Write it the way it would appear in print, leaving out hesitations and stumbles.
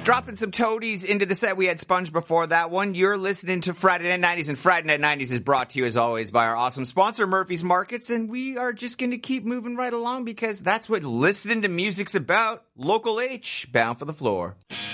Dropping some toadies into the set. We had Sponge before that one. You're listening to Friday Night 90s, and Friday Night 90s is brought to you, as always, by our awesome sponsor, Murphy's Markets, and we are just going to keep moving right along because that's what listening to music's about. Local H, bound for the floor.